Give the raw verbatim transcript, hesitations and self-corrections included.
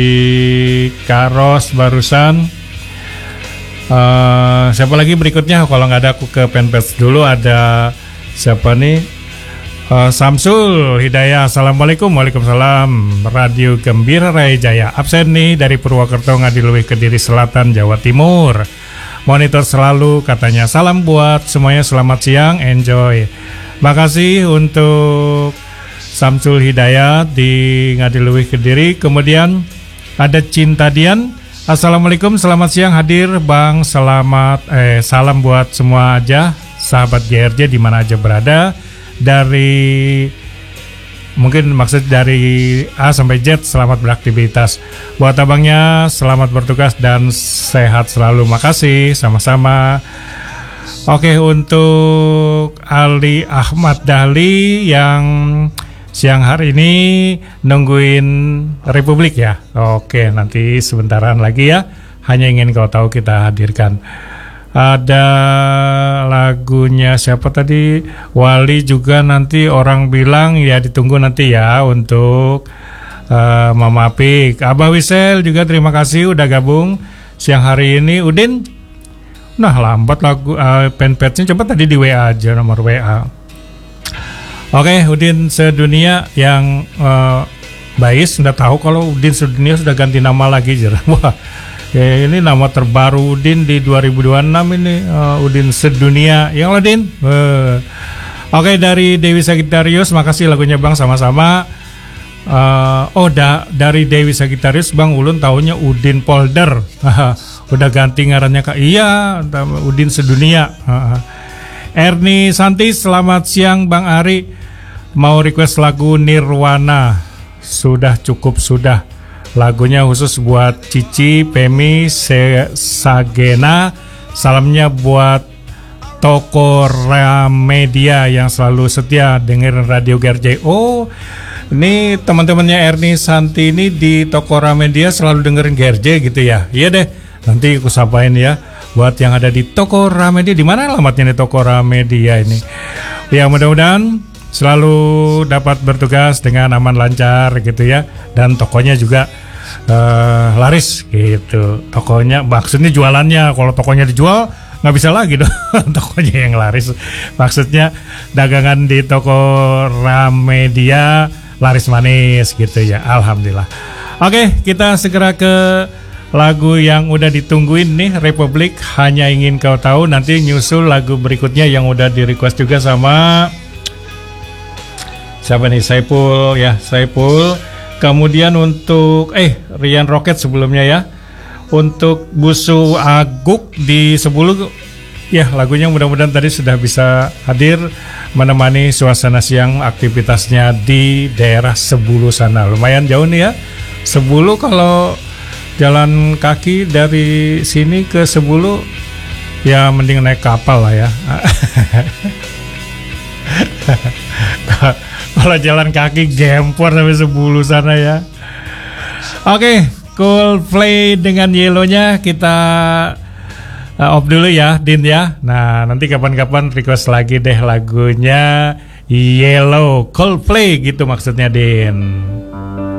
Karos barusan. Uh, siapa lagi berikutnya? Kalau nggak ada aku ke fanpage dulu. Ada siapa nih? Uh, Samsul Hidayah. Assalamualaikum. Waalaikumsalam. Radio Gembira Raya Jaya. Absen nih dari Purwokerto, Ngadiluih, Kediri Selatan, Jawa Timur. Monitor selalu katanya. Salam buat semuanya, selamat siang, enjoy. Makasih untuk Samsul Hidayat di Ngadiluih, Kediri. Kemudian ada Cinta Dian. Assalamualaikum, selamat siang, hadir Bang. Selamat eh salam buat semua aja sahabat G R J di mana aja berada. Dari mungkin maksud dari A sampai Z, selamat beraktivitas. Buat abangnya, selamat bertugas dan sehat selalu. Makasih, sama-sama. Oke, untuk Ali Ahmad Dahli yang siang hari ini nungguin Republik ya. Oke, nanti sebentaran lagi ya. Hanya ingin kau tahu kita hadirkan. Ada lagunya siapa tadi? Wali juga nanti orang bilang ya ditunggu nanti ya untuk uh, Mama Pik. Abah Wisel juga terima kasih udah gabung siang hari ini. Udin, nah lambat lagu uh, fanpage-nya, coba tadi di W A aja, nomor W A. Oke, Udin Sedunia yang uh, Bais sudah tahu kalau Udin Sedunia sudah ganti nama lagi. Wah, ya ini nama terbaru Udin di dua ribu dua puluh enam ini, uh, Udin Sedunia. Yang Udin. Uh. Oke, dari Dewi Sagitarius, makasih lagunya Bang, sama-sama. Uh, oh, da, dari Dewi Sagitarius Bang Ulun tahunya Udin Polder. Udah ganti ngarannya Kak. Iya, Udin Sedunia. Uh, Erni Santi, selamat siang Bang Ari. Mau request lagu Nirwana. Sudah cukup sudah. Lagunya khusus buat Cici, Pemi, Se- Sagena. Salamnya buat Toko Ramedia yang selalu setia dengerin Radio G R J. Oh, ini teman-temannya Erni Santi ini di Toko Ramedia selalu dengerin G R J gitu ya. Iya deh, nanti aku sapain ya. Buat yang ada di Toko Ramedia, di mana alamatnya di Toko Ramedia ini? Ya, mudah-mudahan selalu dapat bertugas dengan aman lancar gitu ya, dan tokonya juga uh, laris gitu. Tokonya maksudnya jualannya, kalau tokonya dijual nggak bisa lagi dong. Tokonya yang laris, maksudnya dagangan di Toko Ramedia laris manis gitu ya. Alhamdulillah. Oke, kita segera ke lagu yang udah ditungguin nih, Republik, Hanya Ingin Kau Tahu. Nanti nyusul lagu berikutnya yang udah di request juga sama siapa nih, Saipul ya, Saipul. Kemudian untuk eh Rian Rocket sebelumnya ya. Untuk Busu Aguk di Sebulu ya, lagunya mudah-mudahan tadi sudah bisa hadir menemani suasana siang aktivitasnya di daerah Sebulu sana. Lumayan jauh nih ya. Sebulu kalau jalan kaki dari sini ke Sebulu ya mending naik kapal lah ya. Kalau jalan kaki gempor sampai Sebulu sana ya. Oke, Coldplay dengan Yellow-nya kita uh, off dulu ya, Din ya. Nah, nanti kapan-kapan request lagi deh lagunya Yellow Coldplay gitu maksudnya, Din.